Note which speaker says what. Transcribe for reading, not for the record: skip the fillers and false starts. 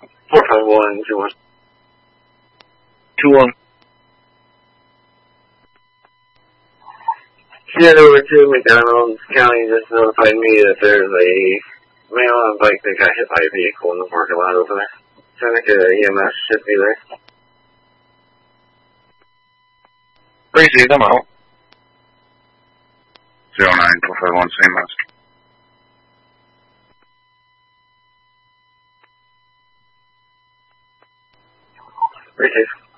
Speaker 1: 45121.
Speaker 2: 21.
Speaker 1: Get over to McDonald's. County just notified me that there's a male on a bike that got hit by a vehicle in the parking lot over there. Seneca EMS should be there.
Speaker 2: Received, I'm out.
Speaker 3: 09451, same message.
Speaker 1: Received.